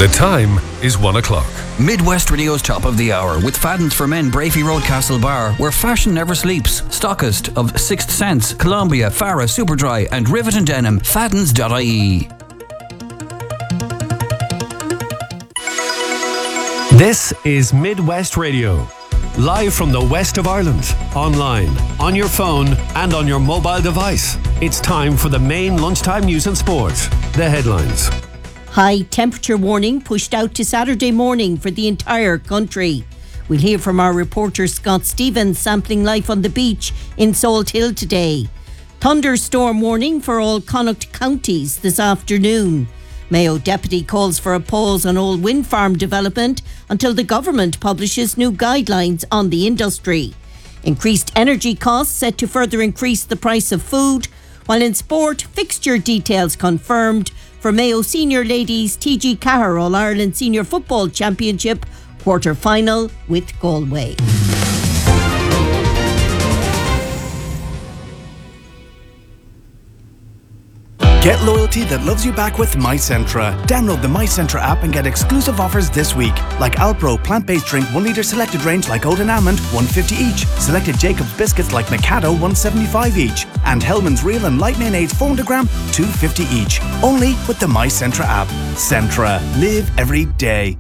The time is 1 o'clock. Midwest Radio's Top of the Hour with Fadden's for Men, Brafey Road, Castlebar, where fashion never sleeps. Stockist of Sixth Sense, Columbia, Farah, Superdry and Rivet and Denim. Faddens.ie. This is Midwest Radio. Live from the west of Ireland, online, on your phone and on your mobile device. It's time for the main lunchtime news and sport. The headlines. High temperature warning pushed out to Saturday morning for the entire country. We'll hear from our reporter Scott Stevens sampling life on the beach in Salt Hill today. Thunderstorm warning for all Connacht counties this afternoon. Mayo Deputy calls for a pause on all wind farm development until the government publishes new guidelines on the industry. Increased energy costs set to further increase the price of food, while in sport, fixture details confirmed for Mayo Senior Ladies TG Cahir All-Ireland Senior Football Championship quarter-final with Galway. Get loyalty that loves you back with MyCentra. Download the MyCentra app and get exclusive offers this week. Like Alpro plant-based drink 1 litre selected range like oat and almond, $1.50 each. Selected Jacob's biscuits like Mikado, $1.75 each. And Hellman's Real and Light Mayonnaise 400 gram, $2.50 each. Only with the MyCentra app. Centra. Live every day.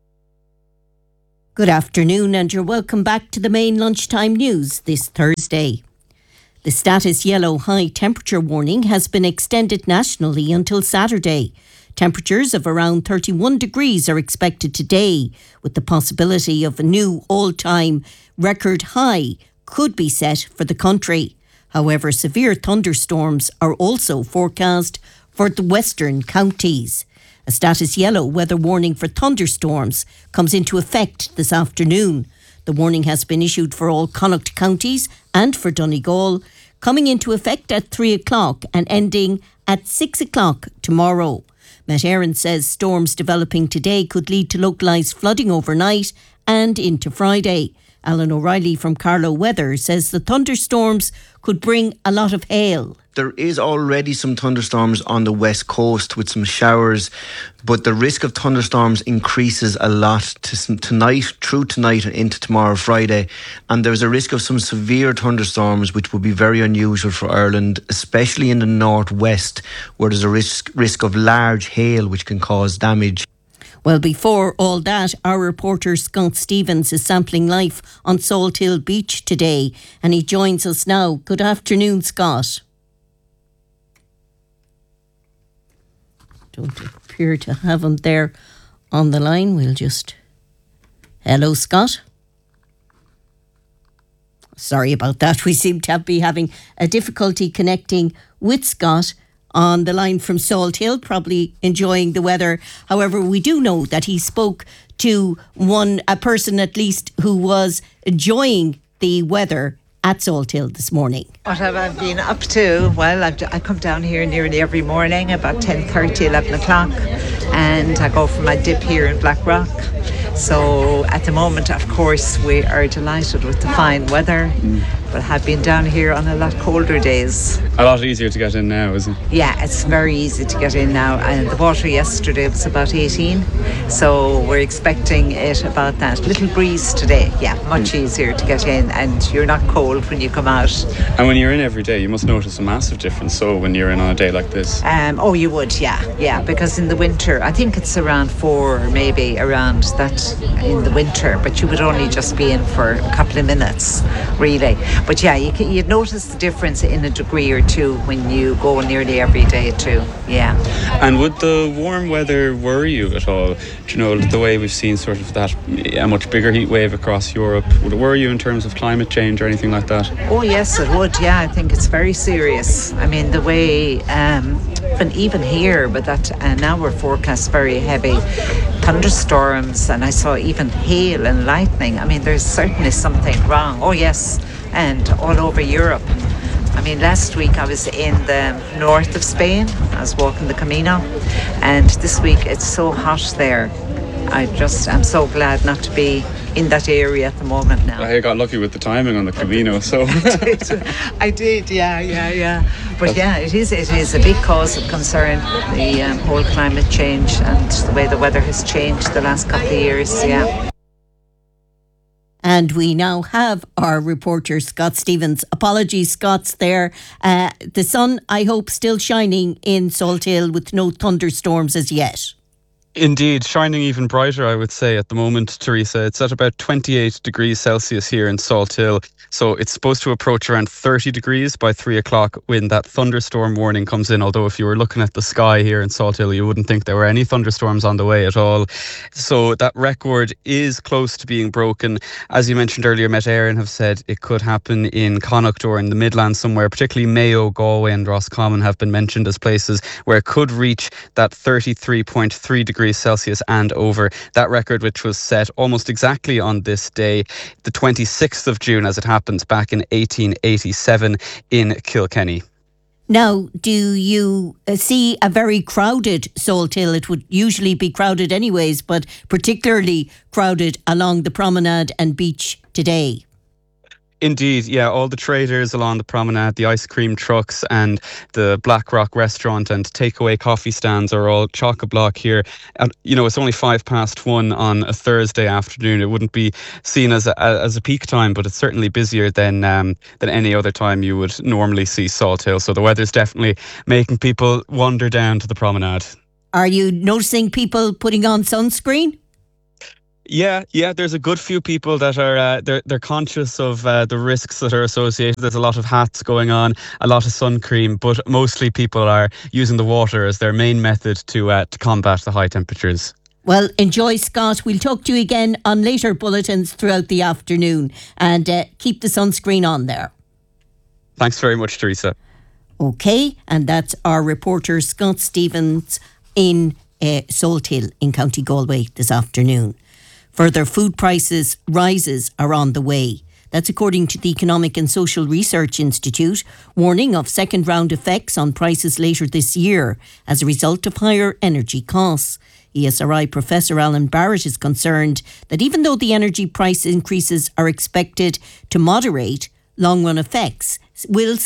Good afternoon and you're welcome back to the main lunchtime news this Thursday. The status yellow high temperature warning has been extended nationally until Saturday. Temperatures of around 31 degrees are expected today, with the possibility of a new all-time record high could be set for the country. However, severe thunderstorms are also forecast for the western counties. A status yellow weather warning for thunderstorms comes into effect this afternoon. The warning has been issued for all Connacht counties and for Donegal, coming into effect at 3 o'clock and ending at 6 o'clock tomorrow. Met Éireann says storms developing today could lead to localised flooding overnight and into Friday. Alan O'Reilly from Carlow Weather says the thunderstorms could bring a lot of hail. There is already some thunderstorms on the west coast with some showers, but the risk of thunderstorms increases a lot through tonight and into tomorrow, Friday. And there's a risk of some severe thunderstorms, which would be very unusual for Ireland, especially in the northwest, where there's a risk of large hail, which can cause damage. Well, before all that, our reporter Scott Stevens is sampling life on Salt Hill Beach today, and he joins us now. Good afternoon, Scott. Don't appear to have him there on the line. We'll just... Hello, Scott. Sorry about that. We seem to be having a difficulty connecting with Scott on the line from Salt Hill, probably enjoying the weather. However, we do know that he spoke to a person at least who was enjoying the weather at Salt Hill this morning. What have I been up to? Well, I come down here nearly every morning about 10:30, 11 o'clock, and I go for my dip here in Blackrock. So at the moment, of course, we are delighted with the fine weather, but have been down here on a lot colder days. A lot easier to get in now, isn't it? Yeah, it's very easy to get in now, and the water yesterday was about 18, so we're expecting it about that. Little breeze today, yeah, much easier to get in, and you're not cold when you come out. And when you're in every day, you must notice a massive difference, so when you're in on a day like this. Oh, you would, yeah, because in the winter, I think it's around 4 or maybe around that in the winter, but you would only just be in for a couple of minutes, really. But yeah, you'd notice the difference in a degree or two when you go nearly every day too, yeah. And would the warm weather worry you at all? Do you know, the way we've seen sort of that, a much bigger heat wave across Europe, would it worry you in terms of climate change or anything like that? Oh yes, it would, yeah. I think it's very serious. I mean, the way, and even here, but that now we're forecast very heavy thunderstorms, and I saw even hail and lightning. I mean, there's certainly something wrong. Oh yes, and all over Europe. I mean, last week I was in the north of Spain. I was walking the Camino, and this week it's so hot there. I'm so glad not to be in that area at the moment now. I got lucky with the timing on the Camino, so I did, yeah. But yeah, it is a big cause of concern, the whole climate change and the way the weather has changed the last couple of years, yeah. And we now have our reporter, Scott Stevens. Apologies, Scott's there. The sun, I hope, still shining in Salthill with no thunderstorms as yet. Indeed, shining even brighter, I would say, at the moment, Teresa. It's at about 28 degrees Celsius here in Salthill. So it's supposed to approach around 30 degrees by 3 o'clock when that thunderstorm warning comes in. Although if you were looking at the sky here in Salthill, you wouldn't think there were any thunderstorms on the way at all. So that record is close to being broken. As you mentioned earlier, Met Éireann have said it could happen in Connacht or in the Midlands somewhere, particularly Mayo, Galway and Roscommon have been mentioned as places where it could reach that 33.3 degrees Celsius and over. That record, which was set almost exactly on this day, the 26th of June as it happens, back in 1887 in Kilkenny. Now, do you see a very crowded Salthill? It would usually be crowded anyways, but particularly crowded along the promenade and beach today. Indeed, yeah, all the traders along the promenade, the ice cream trucks and the Black Rock restaurant and takeaway coffee stands are all chock-a-block here. And, you know, it's only 1:05 on a Thursday afternoon. It wouldn't be seen as a peak time, but it's certainly busier than any other time you would normally see Salthill. So the weather's definitely making people wander down to the promenade. Are you noticing people putting on sunscreen? Yeah, there's a good few people that are they're conscious of the risks that are associated. There's a lot of hats going on, a lot of sun cream, but mostly people are using the water as their main method to combat the high temperatures. Well, enjoy, Scott. We'll talk to you again on later bulletins throughout the afternoon, and keep the sunscreen on there. Thanks very much, Teresa. Okay, and that's our reporter Scott Stevens in Salthill in County Galway this afternoon. Further food prices rises are on the way. That's according to the Economic and Social Research Institute, warning of second round effects on prices later this year as a result of higher energy costs. ESRI Professor Alan Barrett is concerned that even though the energy price increases are expected to moderate, long run effects will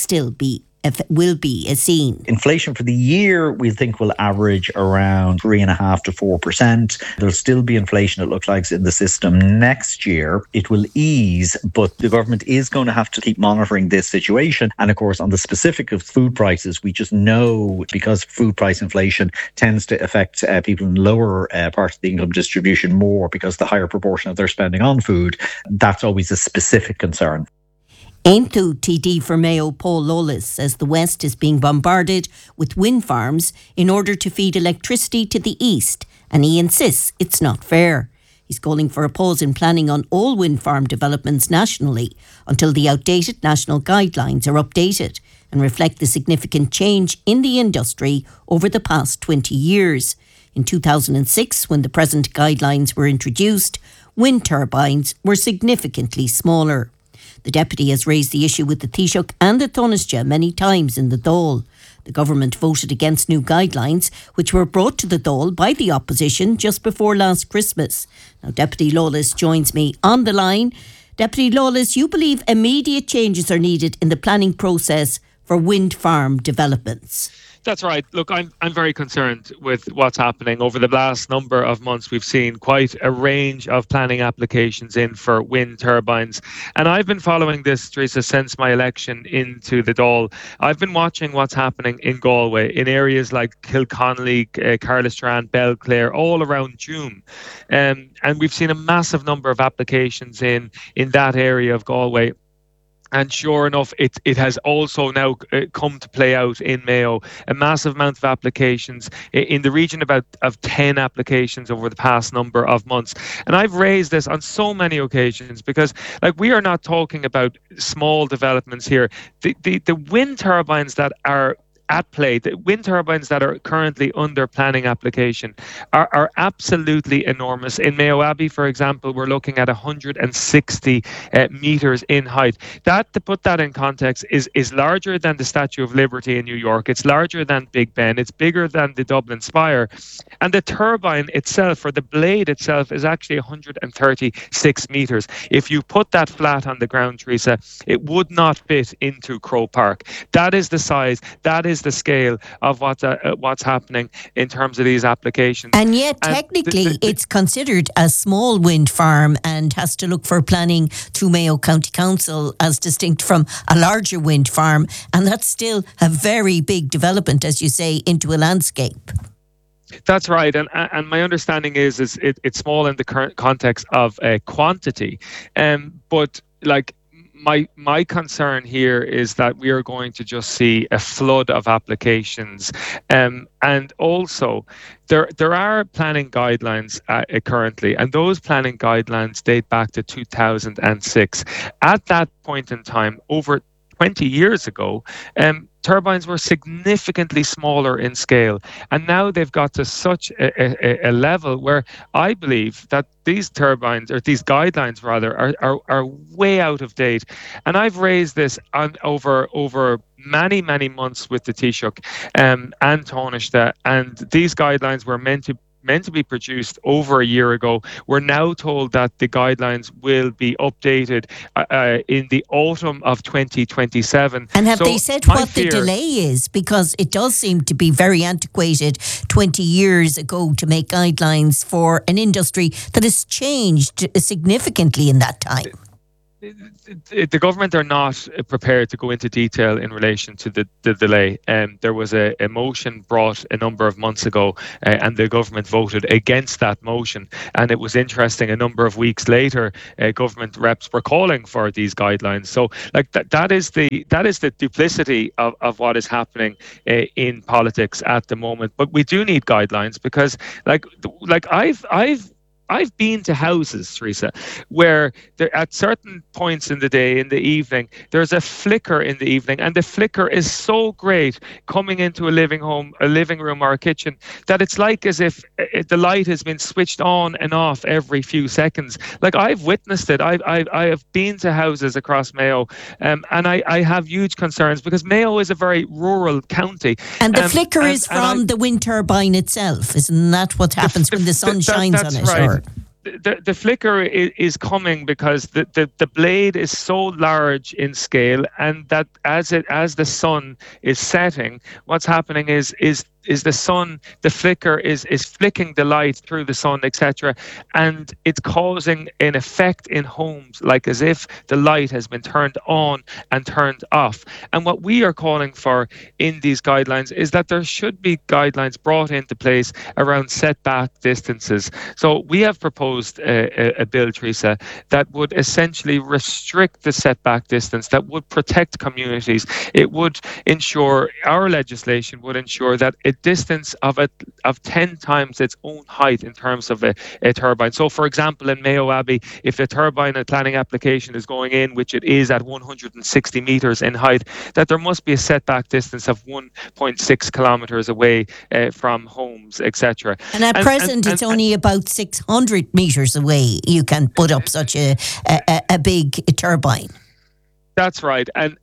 be seen. Inflation for the year, we think, will average around 3.5% to 4%. There'll still be inflation, it looks like, in the system next year. It will ease, but the government is going to have to keep monitoring this situation. And of course, on the specific of food prices, we just know, because food price inflation tends to affect people in lower parts of the income distribution more, because the higher proportion of their spending on food, that's always a specific concern. Aontú TD for Mayo Paul Lawless says the West is being bombarded with wind farms in order to feed electricity to the East, and he insists it's not fair. He's calling for a pause in planning on all wind farm developments nationally until the outdated national guidelines are updated and reflect the significant change in the industry over the past 20 years. In 2006, when the present guidelines were introduced, wind turbines were significantly smaller. The Deputy has raised the issue with the Taoiseach and the Taoiseach many times in the Dáil. The government voted against new guidelines, which were brought to the Dáil by the opposition just before last Christmas. Now, Deputy Lawless joins me on the line. Deputy Lawless, you believe immediate changes are needed in the planning process for wind farm developments? That's right. Look, I'm very concerned with what's happening. Over the last number of months, we've seen quite a range of planning applications in for wind turbines. And I've been following this, Teresa, since my election into the Dáil. I've been watching what's happening in Galway, in areas like Kilconnelly, Carlistrand, Belclare, all around Doom. And we've seen a massive number of applications in that area of Galway. And sure enough, it has also now come to play out in Mayo. A massive amount of applications in the region of 10 applications over the past number of months. And I've raised this on so many occasions because, like, we are not talking about small developments here. The wind turbines that are at play. The wind turbines that are currently under planning application are absolutely enormous. In Mayo Abbey, for example, we're looking at 160 meters in height. That, to put that in context, is larger than the Statue of Liberty in New York. It's larger than Big Ben. It's bigger than the Dublin Spire. And the turbine itself, or the blade itself, is actually 136 meters. If you put that flat on the ground, Teresa, it would not fit into Croke Park. That is the size, that is the scale of what's happening in terms of these applications. And yet, technically, it's considered a small wind farm and has to look for planning through Mayo County Council as distinct from a larger wind farm. And that's still a very big development, as you say, into a landscape. That's right, and my understanding is it's small in the current context of quantity, but like my concern here is that we are going to just see a flood of applications, and also there are planning guidelines currently, and those planning guidelines date back to 2006. At that point in time, over 20 years ago, turbines were significantly smaller in scale, and now they've got to such a level where I believe that these turbines, or these guidelines rather, are way out of date. And I've raised this over many months with the Taoiseach and Taoiseach, and these guidelines were meant to be produced over a year ago. We're now told that the guidelines will be updated in the autumn of 2027. And have they said what the delay is? Because it does seem to be very antiquated 20 years ago to make guidelines for an industry that has changed significantly in that time. The government are not prepared to go into detail in relation to the delay. There was a motion brought a number of months ago, and the government voted against that motion. And it was interesting, a number of weeks later, government reps were calling for these guidelines. So, like that is the duplicity of what is happening in politics at the moment. But we do need guidelines, because like I've been to houses, Teresa, where there, at certain points in the day, in the evening, there's a flicker in the evening, and the flicker is so great coming into a living room or a kitchen, that it's like as if the light has been switched on and off every few seconds. Like, I've witnessed it. I have been to houses across Mayo, and I have huge concerns, because Mayo is a very rural county. And the flicker is from the wind turbine itself. Isn't that what happens when the sun shines on it? Right. The flicker is coming because the blade is so large in scale, and that as the sun is setting, what's happening is the sun, the flicker is flicking the light through the sun, etc., and it's causing an effect in homes, like as if the light has been turned on and turned off. And what we are calling for in these guidelines is that there should be guidelines brought into place around setback distances. So we have proposed a bill, Teresa, that would essentially restrict the setback distance, that would protect communities. It would ensure, our legislation would ensure that a distance of 10 times its own height in terms of a turbine. So, for example, in Mayo Abbey, if a turbine, a planning application is going in, which it is at 160 metres in height, that there must be a setback distance of 1.6 kilometres away from homes, etc. And at present, it's only about 600 metres away you can put up such a big turbine. That's right. And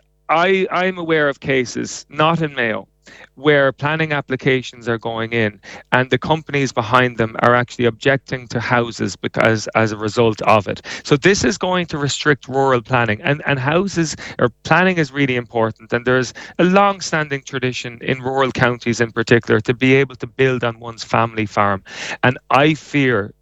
I'm aware of cases, not in Mayo, where planning applications are going in and the companies behind them are actually objecting to houses because as a result of it. So this is going to restrict rural planning, and houses, or planning, is really important, and there's a long-standing tradition in rural counties in particular to be able to build on one's family farm. And I fear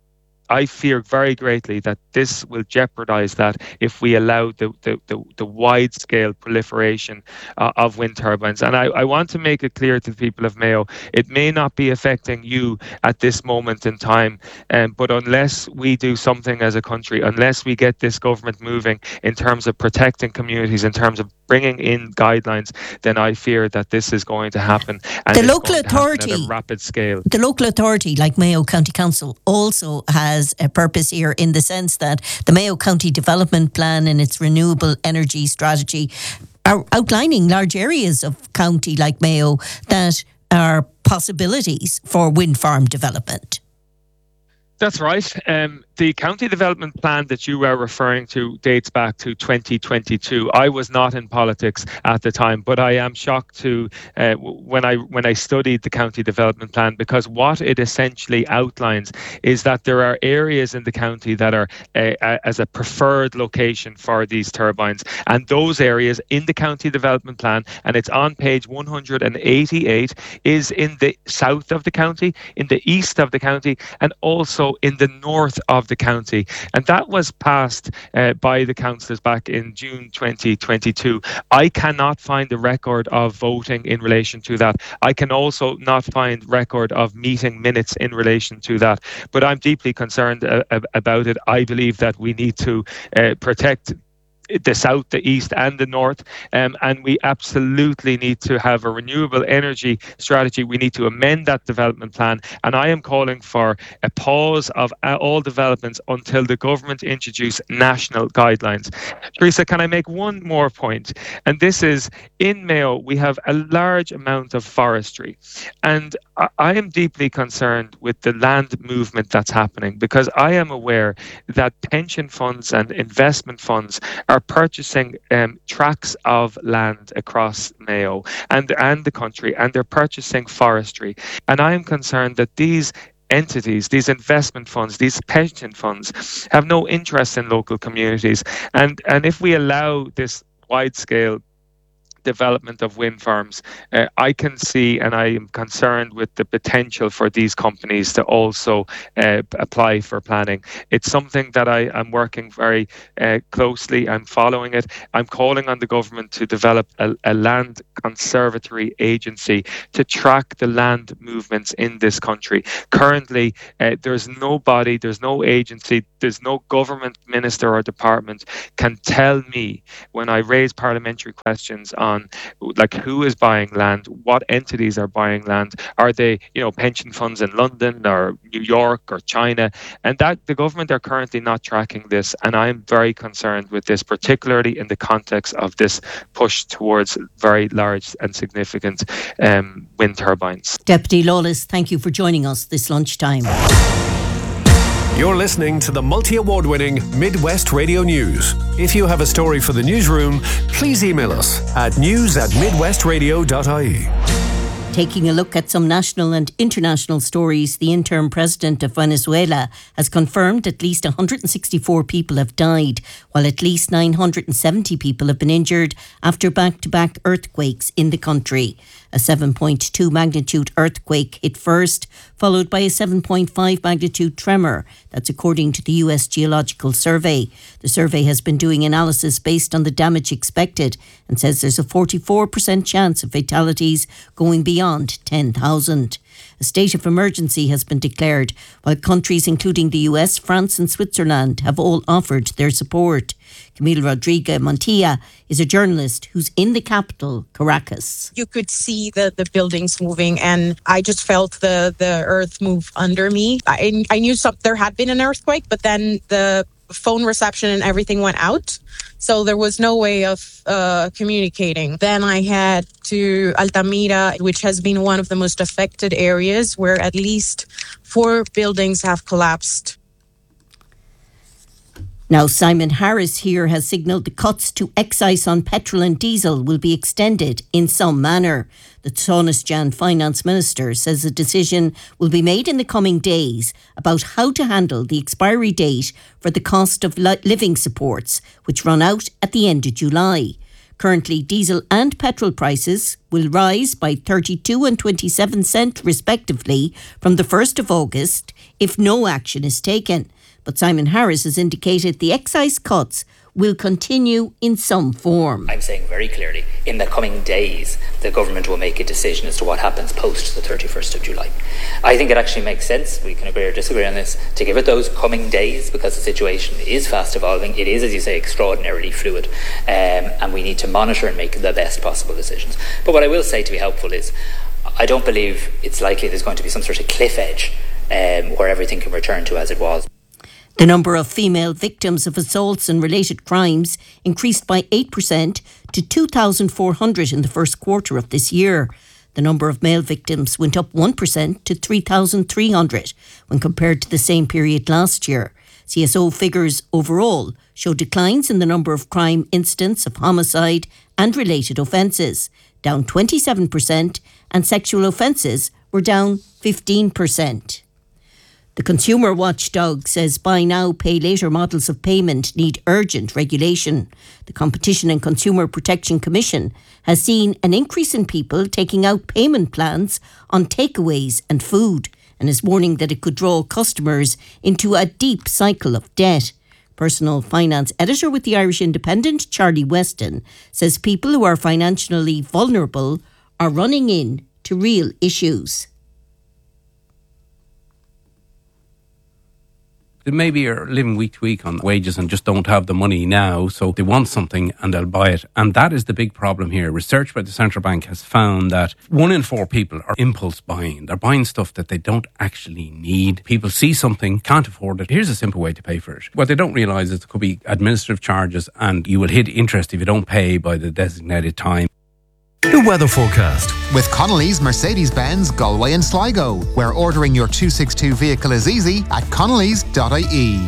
very greatly that this will jeopardize that if we allow the wide-scale proliferation of wind turbines. And I want to make it clear to the people of Mayo, it may not be affecting you at this moment in time, but unless we do something as a country, unless we get this government moving in terms of protecting communities, in terms of bringing in guidelines, then I fear that this is going to happen. And the local authority, at a rapid scale. The local authority, like Mayo County Council, also has a purpose here, in the sense that the Mayo County Development Plan and its renewable energy strategy outlining large areas of county like Mayo that are possibilities for wind farm development. That's right. The county development plan that you were referring to dates back to 2022. I was not in politics at the time, but I am shocked to when I studied the county development plan, because what it essentially outlines is that there are areas in the county that are as a preferred location for these turbines, and those areas in the county development plan, and it's on page 188, is in the south of the county, in the east of the county, and also in the north of the county. And that was passed by the councillors back in June 2022. I cannot find the record of voting in relation to that. I can also not find record of meeting minutes in relation to that. But I'm deeply concerned about it. I believe that we need to protect the south, the east and the north, and we absolutely need to have a renewable energy strategy. We need to amend that development plan, and I am calling for a pause of all developments until the government introduce national guidelines. Teresa, can I make one more point? And this is, in Mayo we have a large amount of forestry, and I am deeply concerned with the land movement that's happening, because I am aware that pension funds and investment funds are purchasing tracts of land across Mayo and the country, and they're purchasing forestry. And I am concerned that these entities, these investment funds, these pension funds have no interest in local communities. And if we allow this wide-scale development of wind farms, I can see, and I am concerned with the potential for these companies to also apply for planning. It's something that I am working very closely. I'm following it. I'm calling on the government to develop a land conservatory agency to track the land movements in this country. Currently, there's nobody, there's no agency, there's no government minister or department can tell me when I raise parliamentary questions on like who is buying land, what entities are buying land, are they pension funds in London or New York or China, and that the government are currently not tracking this, and I'm very concerned with this, particularly in the context of this push towards very large and significant wind turbines. Deputy Lawless, thank you for joining us this lunchtime. You're listening to the multi-award-winning Midwest Radio News. If you have a story for the newsroom, please email us at news@midwestradio.ie. Taking a look at some national and international stories, the interim president of Venezuela has confirmed at least 164 people have died, while at least 970 people have been injured after back-to-back earthquakes in the country. A 7.2 magnitude earthquake hit first, followed by a 7.5 magnitude tremor. That's according to the US Geological Survey. The survey has been doing analysis based on the damage expected and says there's a 44% chance of fatalities going beyond 10,000. A state of emergency has been declared, while countries including the US, France and Switzerland have all offered their support. Camila Rodriguez Montilla is a journalist who's in the capital, Caracas. You could see the buildings moving, and I just felt the earth move under me. I knew there had been an earthquake, but then the phone reception and everything went out. So there was no way of communicating. Then I had to Altamira, which has been one of the most affected areas, where at least 4 buildings have collapsed. Now, Simon Harris here has signalled the cuts to excise on petrol and diesel will be extended in some manner. The Tánaiste Finance Minister says a decision will be made in the coming days about how to handle the expiry date for the cost of living supports, which run out at the end of July. Currently, diesel and petrol prices will rise by 32 and 27 cents respectively from the 1st of August if no action is taken. But Simon Harris has indicated the excise cuts will continue in some form. I'm saying very clearly, in the coming days, the government will make a decision as to what happens post the 31st of July. I think it actually makes sense, we can agree or disagree on this, to give it those coming days, because the situation is fast evolving. It is, as you say, extraordinarily fluid, and we need to monitor and make the best possible decisions. But what I will say to be helpful is, I don't believe it's likely there's going to be some sort of cliff edge where everything can return to as it was. The number of female victims of assaults and related crimes increased by 8% to 2,400 in the first quarter of this year. The number of male victims went up 1% to 3,300 when compared to the same period last year. CSO figures overall show declines in the number of crime incidents of homicide and related offences, down 27%, and sexual offences were down 15%. The Consumer Watchdog says buy now, pay later models of payment need urgent regulation. The Competition and Consumer Protection Commission has seen an increase in people taking out payment plans on takeaways and food and is warning that it could draw customers into a deep cycle of debt. Personal finance editor with the Irish Independent, Charlie Weston, says people who are financially vulnerable are running into real issues. They maybe are living week to week on wages and just don't have the money now, so they want something and they'll buy it. And that is the big problem here. Research by the Central Bank has found that 1 in 4 people are impulse buying. They're buying stuff that they don't actually need. People see something, can't afford it. Here's a simple way to pay for it. What they don't realise is it could be administrative charges and you will hit interest if you don't pay by the designated time. The weather forecast. With Connolly's Mercedes-Benz, Galway and Sligo, where ordering your 262 vehicle is easy at connellys.ie.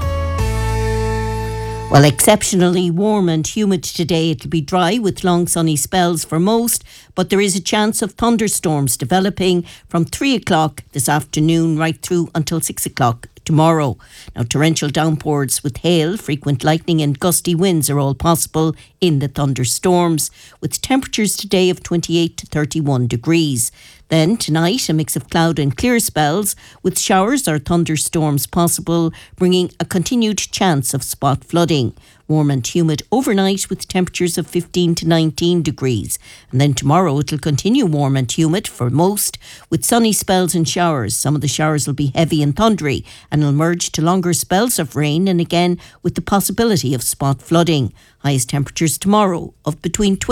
Well, exceptionally warm and humid today. It'll be dry with long sunny spells for most, but there is a chance of thunderstorms developing from 3 o'clock this afternoon right through until 6 o'clock tomorrow. Now, torrential downpours with hail, frequent lightning and gusty winds are all possible in the thunderstorms, with temperatures today of 28 to 31 degrees. Then tonight, a mix of cloud and clear spells with showers or thunderstorms possible, bringing a continued chance of spot flooding. Warm and humid overnight with temperatures of 15 to 19 degrees. And then tomorrow it'll continue warm and humid for most with sunny spells and showers. Some of the showers will be heavy and thundery and will merge to longer spells of rain and again with the possibility of spot flooding. Highest temperatures tomorrow of between 20